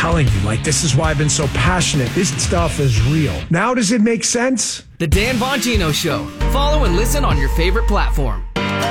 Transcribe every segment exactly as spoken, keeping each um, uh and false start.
telling you, like, this is why I've been so passionate. This stuff is real. Now does it make sense? The Dan Bongino Show. Follow and listen on your favorite platform.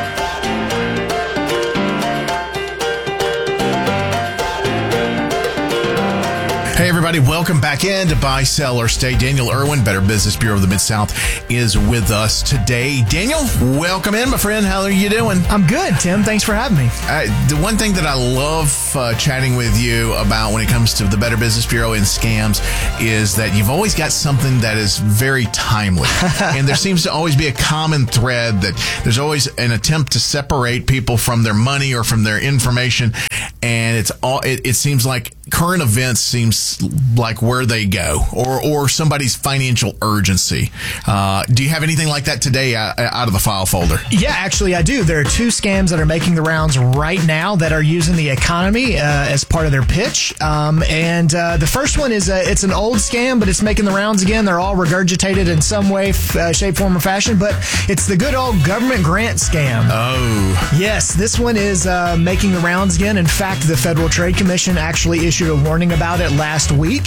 Hey, everybody. Welcome back in to Buy, Sell, or Stay. Daniel Irwin, Better Business Bureau of the Mid-South, is with us today. Daniel, welcome in, my friend. How are you doing? I'm good, Tim. Thanks for having me. Uh, the one thing that I love uh, chatting with you about when it comes to the Better Business Bureau and scams is that you've always got something that is very timely. And there seems to always be a common thread that there's always an attempt to separate people from their money or from their information. And it's all, it, it seems like current events seems like where they go, or or somebody's financial urgency. Uh, do you have anything like that today out, out of the file folder? Yeah, actually, I do. There are two scams that are making the rounds right now that are using the economy uh, as part of their pitch. Um, and uh, the first one is a, it's an old scam, but it's making the rounds again. They're all regurgitated in some way, uh, shape, form, or fashion. But it's the good old government grant scam. Oh, yes, this one is uh, making the rounds again. In fact, the Federal Trade Commission actually issued a warning about it last week.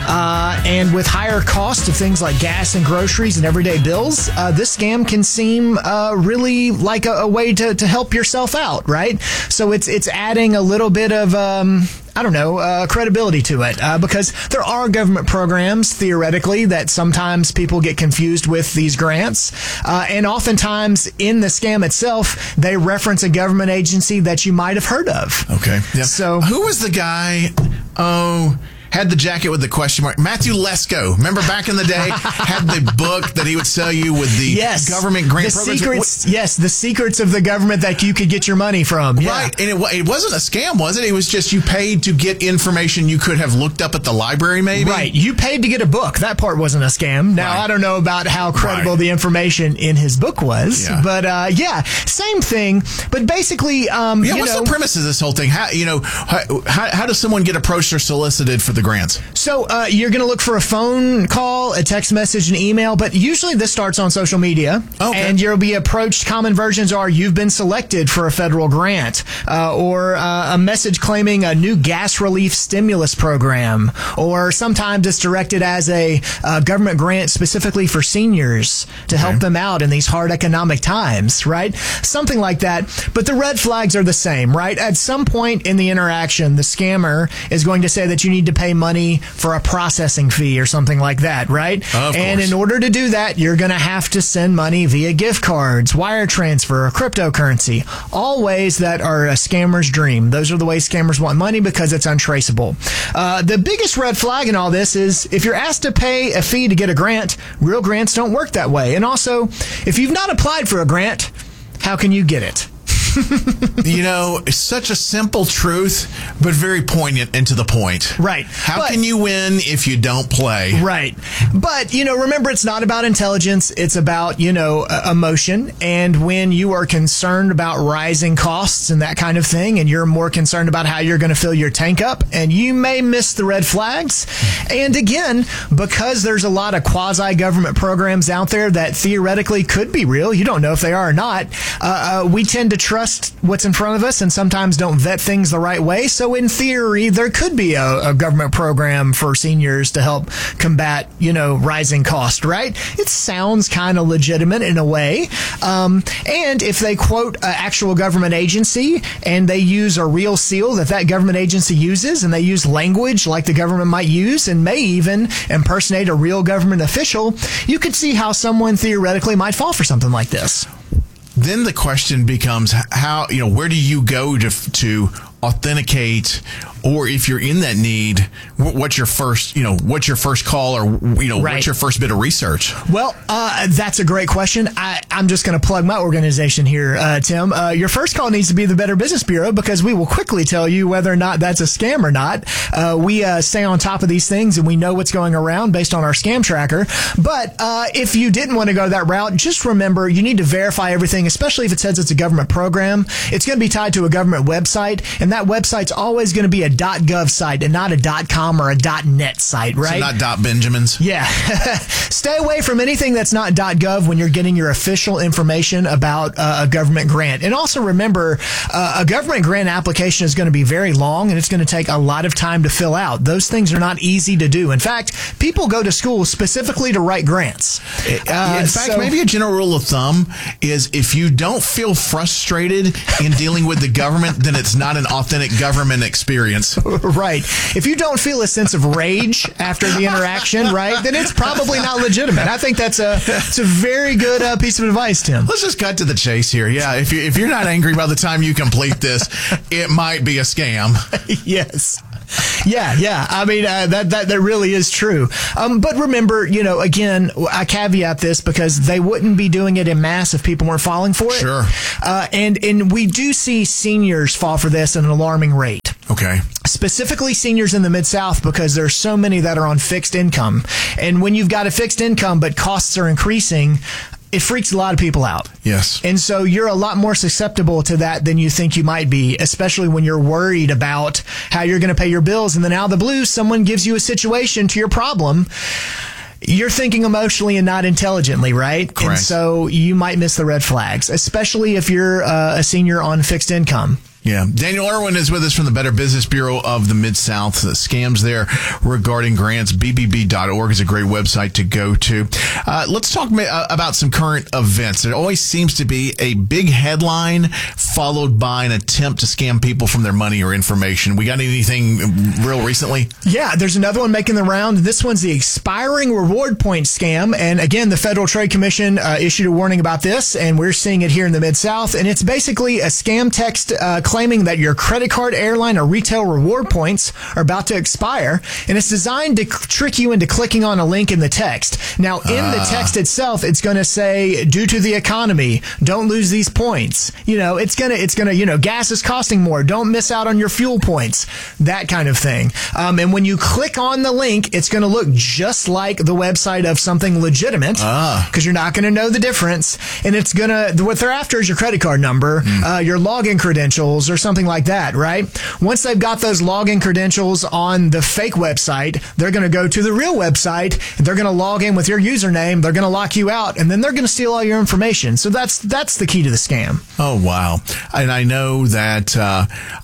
Uh, and with higher costs of things like gas and groceries and everyday bills, uh, this scam can seem uh, really like a, a way to, to help yourself out, right? So it's it's adding a little bit of um, I don't know, uh, credibility to it, uh, because there are government programs, theoretically, that sometimes people get confused with these grants. Uh, and oftentimes in the scam itself, they reference a government agency that you might have heard of. okay. Yeah. So who was the guy? Oh, had the jacket with the question mark. Matthew Lesko. Remember back in the day, had the book that he would sell you with the yes, government grant the programs. secrets. What? Yes, the secrets of the government that you could get your money from. Yeah. Right, and it, it wasn't a scam, was it? It was just you paid to get information you could have looked up at the library, maybe? Right, you paid to get a book. That part wasn't a scam. Now, right. I don't know about how credible right. the information in his book was, yeah. but uh, yeah, same thing. But basically, um, yeah, you what's know, the premise of this whole thing? How you know how, how, how does someone get approached or solicited for the grants? So uh, you're going to look for a phone call, a text message, an email, but usually this starts on social media. Okay. And you'll be approached. Common versions are you've been selected for a federal grant, uh, or uh, a message claiming a new gas relief stimulus program, or sometimes it's directed as a uh, government grant specifically for seniors to help okay. them out in these hard economic times, right? Something like that. But the red flags are the same, right? At some point in the interaction, the scammer is going to say that you need to pay money for a processing fee or something like that, right? Of and course. in order to do that, you're going to have to send money via gift cards, wire transfer, or cryptocurrency. All ways that are a scammer's dream. Those are the ways scammers want money because it's untraceable. Uh, the biggest red flag in all this is if you're asked to pay a fee to get a grant, real grants don't work that way. And also, if you've not applied for a grant, how can you get it? You know, it's such a simple truth, but very poignant and to the point. Right. How but, can you win if you don't play? Right. But, you know, remember, it's not about intelligence. It's about, you know, uh, emotion. And when you are concerned about rising costs and that kind of thing, and you're more concerned about how you're going to fill your tank up, and you may miss the red flags. And again, because there's a lot of quasi-government programs out there that theoretically could be real, you don't know if they are or not, uh, uh, we tend to trust what's in front of us and sometimes don't vet things the right way. So in theory, there could be a, a government program for seniors to help combat, you know, rising cost, right? It sounds kind of legitimate in a way. Um, and if they quote an actual government agency and they use a real seal that that government agency uses, and they use language like the government might use and may even impersonate a real government official, you could see how someone theoretically might fall for something like this. Then the question becomes how, you know, where do you go to to authenticate, or if you're in that need, what's your first, you know, what's your first call, or, you know, right. what's your first bit of research? Well, uh, that's a great question. I, I'm just going to plug my organization here, uh, Tim. Uh, your first call needs to be the Better Business Bureau, because we will quickly tell you whether or not that's a scam or not. Uh, we uh, stay on top of these things, and we know what's going around based on our scam tracker. But uh, if you didn't want to go that route, just remember you need to verify everything, especially if it says it's a government program. It's going to be tied to a government website, and and that website's always going to be a .gov site and not a .com or a .net site, right? So not dot Benjamins. Yeah. Stay away from anything that's not .gov when you're getting your official information about uh, a government grant. And also remember, uh, a government grant application is going to be very long, and it's going to take a lot of time to fill out. Those things are not easy to do. In fact, people go to school specifically to write grants. Uh, In fact, so, maybe a general rule of thumb is if you don't feel frustrated in dealing with the government, then it's not an authentic government experience. Right. If you don't feel a sense of rage after the interaction, right, then it's probably not legitimate. I think that's a it's a very good uh, piece of advice, Tim. Let's just cut to the chase here. Yeah, if you if you're not angry by the time you complete this, it might be a scam. Yes. Yeah, yeah. I mean, uh, that, that, that really is true. Um, but remember, you know, again, I caveat this because they wouldn't be doing it in mass if people weren't falling for it. Sure. Uh, and, and we do see seniors fall for this at an alarming rate. Okay. Specifically seniors in the Mid-South, because there's so many that are on fixed income. And when you've got a fixed income but costs are increasing, it freaks a lot of people out. Yes. And so you're a lot more susceptible to that than you think you might be, especially when you're worried about how you're going to pay your bills. And then out of the blue, someone gives you a situation to your problem. You're thinking emotionally and not intelligently, right? Correct. And so you might miss the red flags, especially if you're uh, a senior on fixed income. Yeah. Daniel Irwin is with us from the Better Business Bureau of the Mid-South. The scams there regarding grants. B B B dot org is a great website to go to. Uh, let's talk ma- about some current events. There always seems to be a big headline followed by an attempt to scam people from their money or information. We got anything real recently? Yeah, there's another one making the round. This one's the expiring reward point scam. And again, the Federal Trade Commission uh, issued a warning about this, and we're seeing it here in the Mid-South. And it's basically a scam text uh, claiming that your credit card, airline, or retail reward points are about to expire, and it's designed to c- trick you into clicking on a link in the text. Now, in uh. the text itself, it's going to say, due to the economy, don't lose these points. You know, it's going to, it's going to, you know, gas is costing more. Don't miss out on your fuel points. That kind of thing. Um, and when you click on the link, it's going to look just like the website of something legitimate, because ah. you're not going to know the difference. And it's going to, what they're after is your credit card number, mm. uh, your login credentials, or something like that, right? Once they've got those login credentials on the fake website, they're going to go to the real website, they're going to log in with your username, they're going to lock you out, and then they're going to steal all your information. So that's that's the key to the scam. Oh, wow. And I know that uh,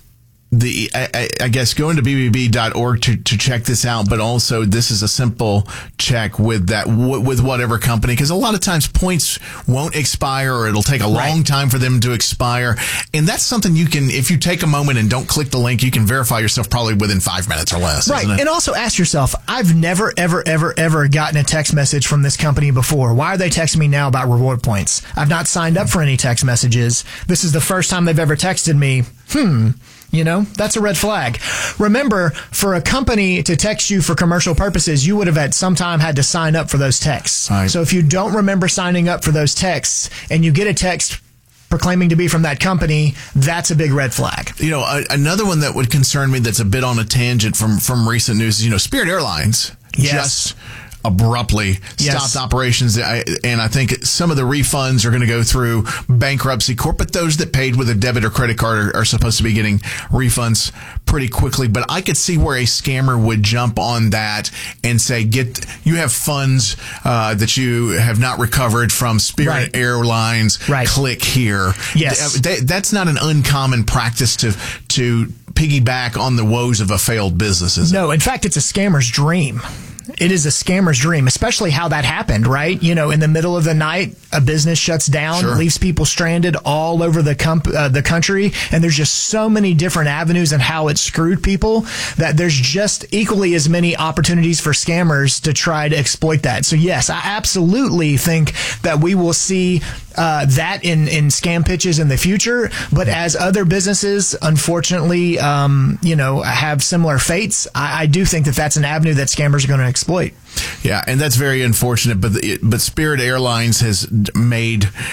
the I, I guess going to B B B dot org to, to check this out, but also this is a simple check with that with whatever company, because a lot of times points won't expire, or it'll take a long right. time for them to expire, and that's something you can, if you take a moment and don't click the link, you can verify yourself probably within five minutes or less. Right, isn't it? and also ask yourself, I've never, ever, ever, ever gotten a text message from this company before. Why are they texting me now about reward points? I've not signed up for any text messages. This is the first time they've ever texted me. Hmm. You know, that's a red flag. Remember, for a company to text you for commercial purposes, you would have at some time had to sign up for those texts. Right. So if you don't remember signing up for those texts and you get a text proclaiming to be from that company, that's a big red flag. You know, a, another one that would concern me that's a bit on a tangent from, from recent news is, you know, Spirit Airlines yes. just abruptly yes. stopped operations, and I think some of the refunds are going to go through bankruptcy court, but those that paid with a debit or credit card are, are supposed to be getting refunds pretty quickly. But I could see where a scammer would jump on that and say, "Get you have funds uh, that you have not recovered from Spirit right. Airlines. Right. Click here." Yes, they, that's not an uncommon practice to to piggyback on the woes of a failed business, is it? No, in fact, it's a scammer's dream. It is a scammer's dream, especially how that happened, right? You know, in the middle of the night, a business shuts down, sure. leaves people stranded all over the comp- uh, the country, and there's just so many different avenues and how it screwed people that there's just equally as many opportunities for scammers to try to exploit that. So yes, I absolutely think that we will see uh, that in, in scam pitches in the future, but as other businesses, unfortunately, um, you know, have similar fates, I, I do think that that's an avenue that scammers are going to exploit. Yeah, and that's very unfortunate. But the, but Spirit Airlines has made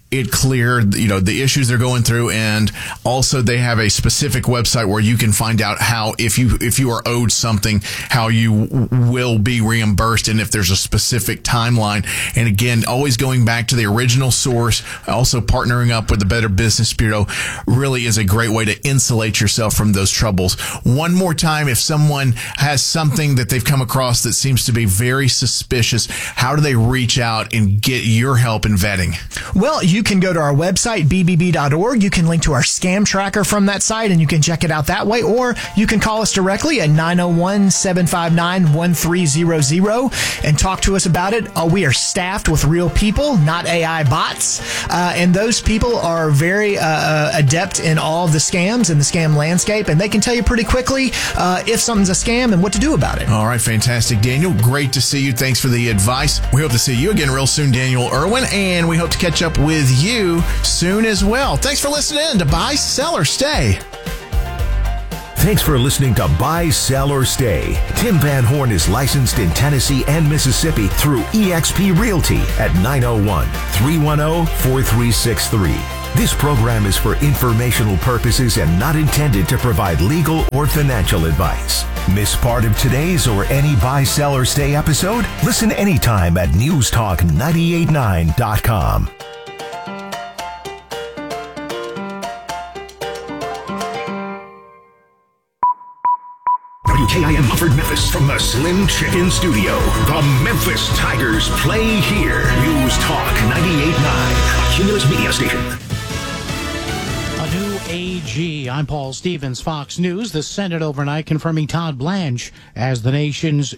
it clear, you know, the issues they're going through. And also they have a specific website where you can find out how, if you, if you are owed something, how you w- will be reimbursed and if there's a specific timeline. And again, always going back to the original source, also partnering up with the Better Business Bureau really is a great way to insulate yourself from those troubles. One more time, if someone has something that they've come across that seems to be very suspicious, how do they reach out and get your help in vetting? Well, you can go to our website, b b b dot org. You can link to our scam tracker from that site, and you can check it out that way. Or you can call us directly at nine oh one, seven five nine, one three zero zero and talk to us about it. Uh, we are staffed with real people, not A I bots. Uh, and those people are very uh, uh, adept in all of the scams and the scam landscape, and they can tell you pretty quickly uh, if something's a scam and what to do about it. All right, fantastic, Daniel. Great to see you. Thanks for the advice. We hope to see you again real soon, Daniel Irwin, and we hope to catch up with you soon as well. Thanks for listening in to Buy, Sell, or Stay. Thanks for listening to Buy, Sell, or Stay. Tim Van Horn is licensed in Tennessee and Mississippi through E X P Realty at nine oh one, three one oh, four three six three. This program is for informational purposes and not intended to provide legal or financial advice. Miss part of today's or any Buy, Sell, or Stay episode? Listen anytime at news talk nine eight nine dot com. W K I M Hartford, Memphis, from the Slim Chicken Studio. The Memphis Tigers play here. News Talk ninety-eight point nine, a Cumulus Media station. A new A G. I'm Paul Stevens, Fox News. The Senate overnight confirming Todd Blanche as the nation's